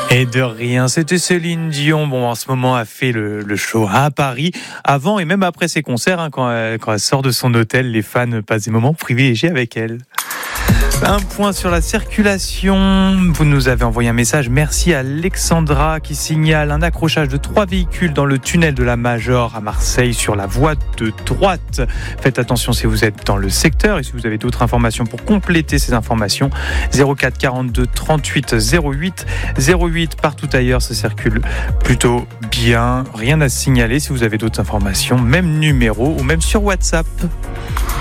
Et de rien, c'était Céline Dion. Bon, en ce moment, a fait le show à Paris, avant et même après ses concerts. Quand elle sort de son hôtel, les fans passent des moments privilégiés avec elle. Un point sur la circulation. Vous nous avez envoyé un message. Merci à Alexandra qui signale un accrochage de 3 véhicules dans le tunnel de la Major à Marseille sur la voie de droite. Faites attention si vous êtes dans le secteur et si vous avez d'autres informations pour compléter ces informations. 04 42 38 08 08. Partout ailleurs, ça circule plutôt bien. Rien à signaler si vous avez d'autres informations. Même numéro ou même sur WhatsApp.